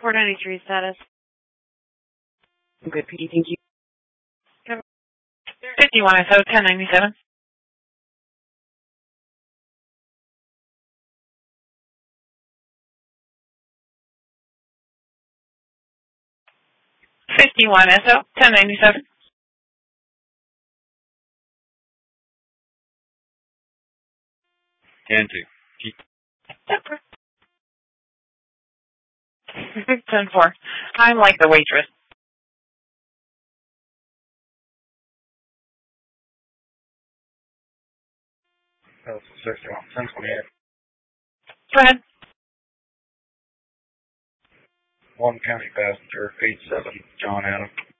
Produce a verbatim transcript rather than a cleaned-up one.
four ninety-three status. Good, P D, thank you. fifty-one S O, ten ninety-seven. fifty-one S O, ten ninety-seven. ten two. ten four. I'm like the waitress. That's sixty-one. ten twenty-eight. Go ahead. One county passenger, eight seven, John Adam.